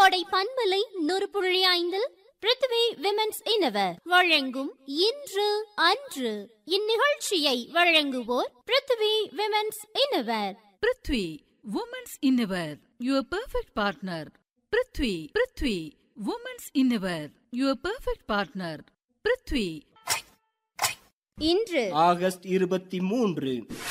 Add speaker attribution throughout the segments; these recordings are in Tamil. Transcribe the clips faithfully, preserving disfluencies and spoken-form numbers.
Speaker 1: கோடை பன்மலை நூறு புள்ளி ஐந்தில் பிருத்வி விமென்ஸ் இன்னவர் வழங்கும் இன்று அன்று. இந்நிகழ்ச்சியை வழங்குவோர் Prithvi women's இன்னவர்.
Speaker 2: Prithvi women's இன்னவர், your perfect partner. Prithvi Prithvi women's இன்னவர், your perfect partner. Prithvi.
Speaker 1: இன்று
Speaker 3: ஆகஸ்ட் இருபத்தி மூன்று.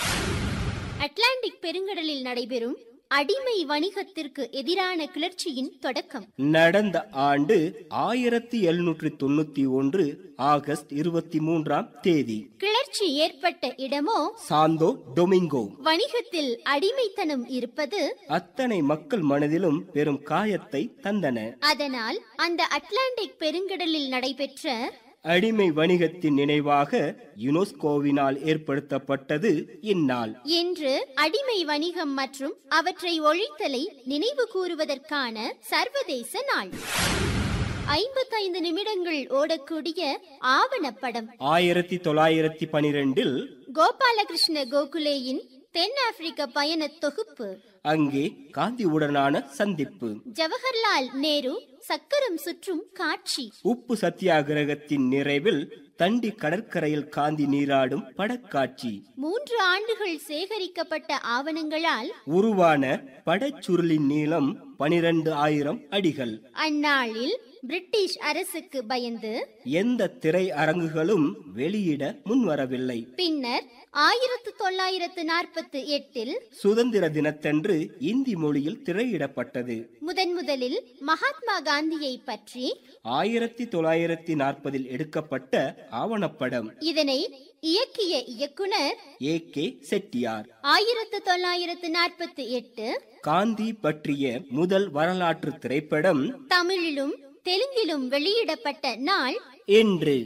Speaker 1: அட்லாண்டிக் பெருங்கடலில் நடைபெறும் அடிமை வணிகத்திற்கு எதிரான கிளர்ச்சியின் தொடக்கம்.
Speaker 3: நடந்த ஆண்டு ஆயிரத்தி எழுநூற்றி தொண்ணூத்தி ஒன்று ஆகஸ்ட் இருபத்தி மூன்றாம் தேதி.
Speaker 1: கிளர்ச்சி ஏற்பட்ட இடமோ
Speaker 3: சாந்தோ டொமிங்கோ.
Speaker 1: வணிகத்தில் அடிமைத்தனம் இருப்பது
Speaker 3: அத்தனை மக்கள் மனதிலும் பெரும் காயத்தை தந்தன.
Speaker 1: அதனால் அந்த அட்லாண்டிக் பெருங்கடலில் நடைபெற்ற
Speaker 3: அடிமை வணிகத்தின் நினைவாக யுனெஸ்கோவினால் ஏற்படுத்தப்பட்டது இந்நாள்.
Speaker 1: இன்று அடிமை வணிகம் மற்றும் அவற்றை ஒழித்தலை நினைவு கூறுவதற்கான சர்வதேச நாள். ஐம்பத்தைந்து நிமிடங்கள் ஓடக்கூடிய ஆவணப்படம்.
Speaker 3: ஆயிரத்தி தொள்ளாயிரத்தி பனிரெண்டில்
Speaker 1: கோபாலகிருஷ்ண கோகுலேயின் தென் ஆப்பிரிக்க பயண தொகுப்பு.
Speaker 3: அங்கே காந்தியுடனான சந்திப்பு.
Speaker 1: ஜவஹர்லால் நேரு சக்கரம் சுற்றும் காட்சி.
Speaker 3: உப்பு சத்தியாகிரகத்தின் நிறைவில் தண்டி கடற்கரையில் காந்தி நீராடும் படக்காட்சி.
Speaker 1: மூன்று ஆண்டுகள் சேகரிக்கப்பட்ட ஆவணங்களால்
Speaker 3: உருவான படச்சுருளின் நீளம் பனிரெண்டு ஆயிரம் அடிகள்.
Speaker 1: அந்நாளில் பிரிட்டிஷ் அரசுக்கு பயந்து
Speaker 3: எந்த திரை அரங்குகளும் வெளியிட முன்வரவில்லை.
Speaker 1: பின்னர் ஆயிரத்து தொள்ளாயிரத்து நாற்பத்தி எட்டில்
Speaker 3: சுதந்திர தினத்தன்று இந்தி மொழியில் திரையிடப்பட்டது.
Speaker 1: முதன் முதலில் மகாத்மா காந்தியை பற்றி
Speaker 3: ஆயிரத்தி தொள்ளாயிரத்தி நாற்பதில் எடுக்கப்பட்ட ஆவணப்படம்.
Speaker 1: இதனை இயக்கிய இயக்குனர்
Speaker 3: ஏ கே செட்டியார்.
Speaker 1: ஆயிரத்து தொள்ளாயிரத்து நாற்பத்தி எட்டு
Speaker 3: காந்தி பற்றிய முதல் வரலாற்று திரைப்படம்
Speaker 1: தமிழிலும் தெலுங்கிலும் வெளியிடப்பட்ட நாள்
Speaker 3: என்று.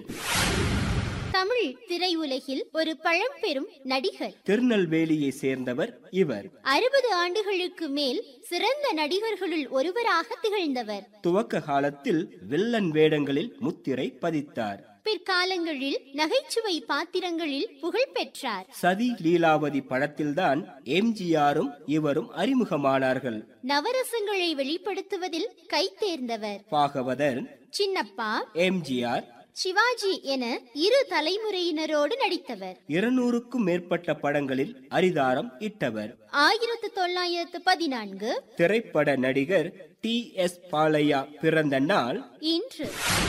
Speaker 1: தமிழ் திரையுலகில் ஒரு பழம்பெரும் நடிகர்.
Speaker 3: திருநெல்வேலியை சேர்ந்தவர் இவர்.
Speaker 1: அறுபது ஆண்டுகளுக்கு மேல் சிறந்த நடிகர்களுள் ஒருவராக திகழ்ந்தவர்.
Speaker 3: துவக்க காலத்தில் வில்லன் வேடங்களில் முத்திரை பதித்தார்.
Speaker 1: பிற்காலங்களில் நகைச்சுவை பாத்திரங்களில் புகழ் பெற்றார்.
Speaker 3: சதி லீலாவதி படத்தில்தான் எம்ஜிஆரும் இவரும் அறிமுகமானார்கள்.
Speaker 1: நவரசங்களை வெளிப்படுத்துவதில் கை தேர்ந்தவர்.
Speaker 3: பாகவதர்,
Speaker 1: சின்னப்பா,
Speaker 3: எம்ஜிஆர்,
Speaker 1: சிவாஜி என இரு தலைமுறையினரோடு நடித்தவர்.
Speaker 3: இருநூறுக்கும் மேற்பட்ட படங்களில் அரிதாரம் இட்டவர்.
Speaker 1: ஆயிரத்து தொள்ளாயிரத்து பதினான்கு
Speaker 3: திரைப்பட நடிகர் டி எஸ் பாலையா பிறந்த நாள்
Speaker 1: இன்று.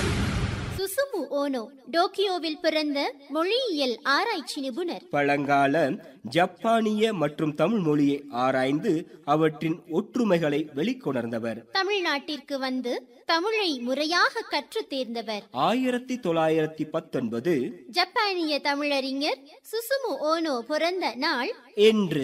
Speaker 1: சுசுமு ஓனோ டோக்கியோவில் பிறந்த மொழியியல் ஆராய்ச்சி நிபுணர்.
Speaker 3: பழங்கால ஜப்பானிய மற்றும் தமிழ் மொழியை ஆராய்ந்து அவற்றின் ஒற்றுமைகளை வெளிக்கொணர்ந்தவர்.
Speaker 1: தமிழ்நாட்டிற்கு வந்து தமிழை முறையாக கற்று தேர்ந்தவர்.
Speaker 3: ஆயிரத்தி தொள்ளாயிரத்தி பத்தொன்பது
Speaker 1: ஜப்பானிய தமிழறிஞர் சுசுமு ஓனோ பிறந்த நாள்
Speaker 3: என்று.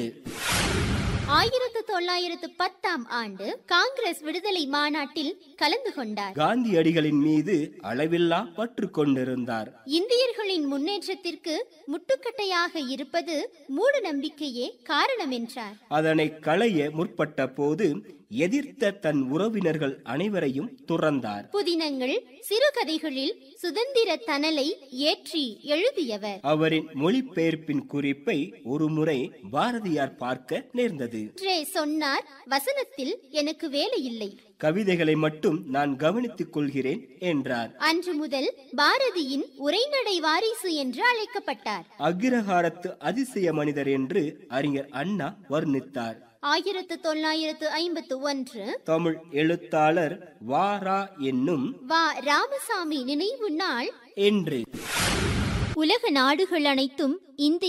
Speaker 1: ஆயிரத்து தொள்ளாயிரத்து பத்தாம் ஆண்டு காங்கிரஸ் விடுதலை மாநாட்டில் கலந்து கொண்டார்.
Speaker 3: காந்தியடிகளின் மீது அளவில்லா பற்று கொண்டிருந்தார்.
Speaker 1: இந்தியர்களின் முன்னேற்றத்திற்கு முட்டுக்கட்டையாக இருப்பது மூட நம்பிக்கையே காரணம் என்றார்.
Speaker 3: அதனை களைய முற்பட்ட போது எதிர்த்த தன் உறவினர்கள் அனைவரையும் துறந்தார்.
Speaker 1: புதினங்கள், சிறுகதைகளில் சுதந்திர தணலை ஏற்றி எழுதியவர்.
Speaker 3: அவரின் மொழிபெயர்ப்பின் குறிப்பை ஒருமுறை பாரதியார் பார்க்க நேர்ந்தது.
Speaker 1: சொன்னார், வசனத்தில் எனக்கு வேலை இல்லை,
Speaker 3: கவிதைகளை மட்டும் நான் கவனித்துக் கொள்கிறேன் என்றார்.
Speaker 1: அன்று முதல் பாரதியின் உரைநடை வாரிசு என்று அழைக்கப்பட்டார்.
Speaker 3: அக்ரஹாரத்து அதிசய மனிதர் என்று அறிஞர் அண்ணா வர்ணித்தார்.
Speaker 1: ஆயிரத்து தொள்ளாயிரத்து ஐம்பத்து ஒன்று
Speaker 3: தமிழ் எழுத்தாளர் வாரா என்னும்
Speaker 1: வா ராமசாமி நினைவு நாள்
Speaker 3: என்று.
Speaker 1: உலக நாடுகள் அனைத்தும் இந்திய